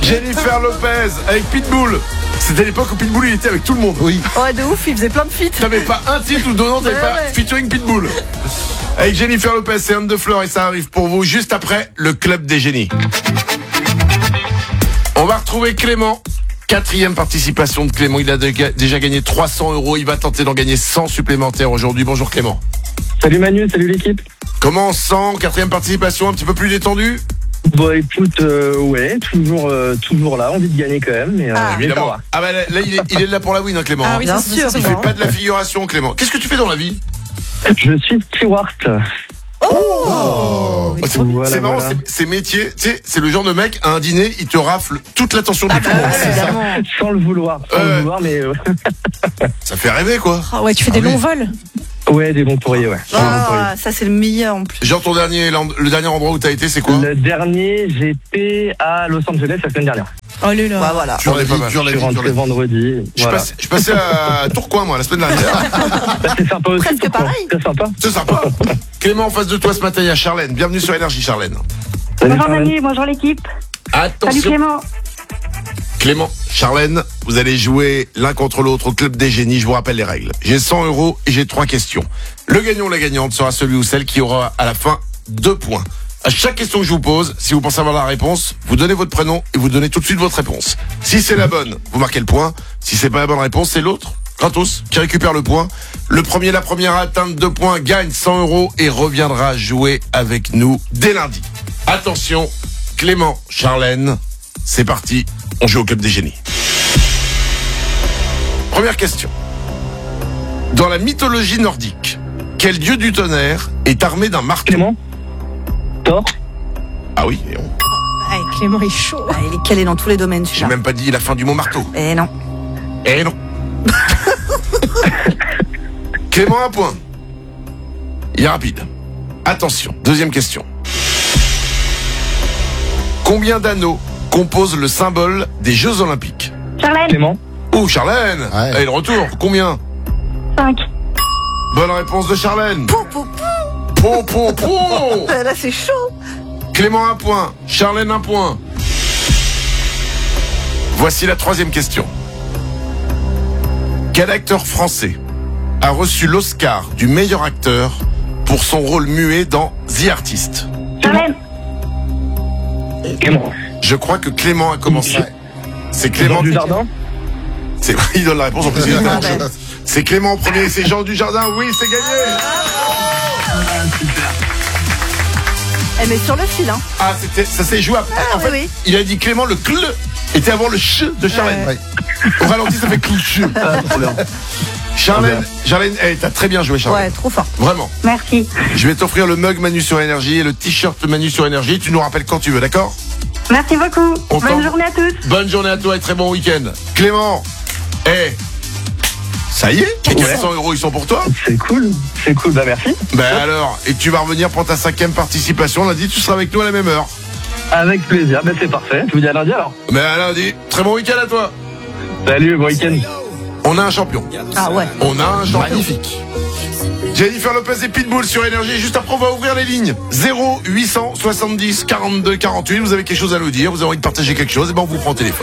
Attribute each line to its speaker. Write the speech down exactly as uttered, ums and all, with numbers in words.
Speaker 1: Jennifer Lopez avec Pitbull. C'était l'époque où Pitbull il était avec tout le monde.
Speaker 2: Oui.
Speaker 3: Ouais, de ouf, il faisait plein de feats.
Speaker 1: T'avais pas un titre ou deux noms, t'avais
Speaker 3: Ouais,
Speaker 1: pas
Speaker 3: ouais.
Speaker 1: featuring Pitbull. Avec Jennifer Lopez, c'est Anne de Fleur et ça arrive pour vous juste après le Club des Génies. On va retrouver Clément. Quatrième participation de Clément. Il a déjà gagné trois cents euros. Il va tenter d'en gagner cent supplémentaires aujourd'hui. Bonjour Clément.
Speaker 4: Salut Manu, salut l'équipe.
Speaker 1: Comment on se sent? Quatrième participation, un petit peu plus détendu?
Speaker 4: Bon écoute, euh, ouais, toujours, euh, toujours là, envie de gagner quand même, mais, euh,
Speaker 3: Ah,
Speaker 4: mais ça
Speaker 1: Évidemment.
Speaker 4: va.
Speaker 1: Ah bah là, là, il, est, il est là pour la win, hein, Clément.
Speaker 3: Ah oui, Bien ça, c'est- sûr. ça,
Speaker 1: Il
Speaker 3: c'est
Speaker 1: fait
Speaker 3: bon.
Speaker 1: pas de la figuration, Clément. Qu'est-ce que tu fais dans la vie?
Speaker 4: Je suis steward.
Speaker 3: Oh,
Speaker 1: Oh, c'est
Speaker 4: Voilà,
Speaker 1: c'est marrant,
Speaker 4: voilà.
Speaker 1: c'est- ces métiers, tu sais, c'est le genre de mec, à un dîner, il te rafle toute l'attention de
Speaker 3: Ah
Speaker 1: tout
Speaker 3: bah
Speaker 1: le monde.
Speaker 3: ouais,
Speaker 1: C'est ça.
Speaker 3: évidemment.
Speaker 4: Sans le vouloir, sans
Speaker 1: Ouais.
Speaker 4: le vouloir, mais euh,
Speaker 1: Ça fait rêver, quoi.
Speaker 3: Ah ouais, tu fais
Speaker 1: Ah
Speaker 3: des
Speaker 1: oui.
Speaker 3: longs vols.
Speaker 4: ouais, des bons pourriers, ouais. Des bons pourriers.
Speaker 3: Ah, ça c'est le meilleur en plus.
Speaker 1: Genre, ton dernier, le dernier endroit où t'as été, c'est quoi?
Speaker 4: Le dernier, j'étais à Los Angeles la semaine dernière.
Speaker 3: Oh là là.
Speaker 2: Bah voilà.
Speaker 1: Tu en es pas mal.
Speaker 2: Dur
Speaker 4: Je
Speaker 2: la
Speaker 4: suis
Speaker 2: vie, dur
Speaker 4: rentré
Speaker 2: la vie.
Speaker 4: vendredi.
Speaker 1: Je suis
Speaker 4: Voilà.
Speaker 1: passé, je suis passé à Tourcoing, moi, la semaine dernière.
Speaker 4: Bah, c'est sympa aussi.
Speaker 3: Presque
Speaker 4: pourquoi
Speaker 3: pareil.
Speaker 4: C'est sympa.
Speaker 1: C'est sympa. Clément, en face de toi ce matin, il y a Charlène. Bienvenue sur Énergie, Charlène.
Speaker 4: Salut,
Speaker 5: Bonjour
Speaker 4: Charlène.
Speaker 5: Manu, bonjour l'équipe. Salut
Speaker 1: Attention.
Speaker 5: Clément.
Speaker 1: Clément, Charlène, vous allez jouer l'un contre l'autre au Club des Génies. Je vous rappelle les règles. J'ai cent euros et j'ai trois questions. Le gagnant ou la gagnante sera celui ou celle qui aura à la fin deux points. À chaque question que je vous pose, si vous pensez avoir la réponse, vous donnez votre prénom et vous donnez tout de suite votre réponse. Si c'est la bonne, vous marquez le point. Si c'est pas la bonne réponse, c'est l'autre, gratos, qui récupère le point. Le premier, la première à atteindre deux points gagne cent euros et reviendra jouer avec nous dès lundi. Attention, Clément, Charlène, c'est parti, on joue au Club des Génies. Première question. Dans la mythologie nordique, quel dieu du tonnerre est armé d'un marteau?
Speaker 4: Clément. Thor.
Speaker 1: Ah oui, et on...
Speaker 3: Ah, Clément est chaud.
Speaker 5: Ah, il est calé dans tous les domaines,
Speaker 1: j'ai
Speaker 5: celui-là.
Speaker 1: même pas dit la fin du mot marteau.
Speaker 5: Eh non.
Speaker 1: Eh non. Clément, un point. Il est rapide. Attention, deuxième question. Combien d'anneaux composent le symbole des Jeux Olympiques?
Speaker 5: Charlène,
Speaker 4: Clément.
Speaker 1: Oh, Charlène.
Speaker 2: Ouais.
Speaker 1: Allez, le retour. Combien?
Speaker 5: cinq.
Speaker 1: Bonne réponse de Charlène.
Speaker 3: Pou, pou, pou.
Speaker 1: Po, po, po.
Speaker 3: Là c'est chaud.
Speaker 1: Clément, un point. Charlène, un point. Voici la troisième question. Quel acteur français a reçu l'Oscar du meilleur acteur pour son rôle muet dans The Artist?
Speaker 5: Charlène,
Speaker 4: Clément.
Speaker 1: Je crois que Clément a commencé.
Speaker 2: Ouais.
Speaker 1: C'est Clément
Speaker 4: Jean du Jardin.
Speaker 1: C'est... Il donne la réponse en plus. il est dans le jeu. C'est Clément en premier, c'est Jean Dujardin. Oui, c'est gagné.
Speaker 3: Elle met sur le fil, hein.
Speaker 1: Ah, c'était, ça s'est joué après.
Speaker 3: Ah,
Speaker 1: en fait,
Speaker 3: oui, oui.
Speaker 1: il a dit Clément, le cl était avant le ch de Charlène.
Speaker 2: Ouais.
Speaker 1: Au ralenti, ça fait cl.
Speaker 4: Ah, trop bien.
Speaker 1: Charlène, Charlène, eh, t'as très bien joué, Charlène.
Speaker 3: Ouais, trop fort.
Speaker 1: Vraiment.
Speaker 5: merci.
Speaker 1: Je vais t'offrir le mug Manu sur Énergie et le t-shirt Manu sur Énergie. Tu nous rappelles quand tu veux, d'accord?
Speaker 5: Merci beaucoup.
Speaker 1: On t'en-
Speaker 5: Bonne journée à tous.
Speaker 1: Bonne journée à toi et très bon week-end. Clément, eh, ça y est, les
Speaker 4: Ouais.
Speaker 1: quatre cents euros, ils sont pour toi.
Speaker 4: C'est cool. C'est cool, bah merci.
Speaker 1: Ben alors, et tu vas revenir pour ta cinquième participation. Lundi, tu seras avec nous à la même heure.
Speaker 4: Avec plaisir, bah c'est parfait. Je vous dis à lundi alors.
Speaker 1: Mais à lundi, très bon week-end à toi.
Speaker 4: Salut, bon week-end.
Speaker 1: On a un champion.
Speaker 3: Ah ouais.
Speaker 1: On a un champion.
Speaker 2: Magnifique.
Speaker 1: Jennifer Lopez et Pitbull sur Énergie. Juste après, on va ouvrir les lignes. zéro huit cent soixante-dix quarante-deux quarante-huit. Vous avez quelque chose à nous dire, vous avez envie de partager quelque chose, et ben on vous prend au téléphone.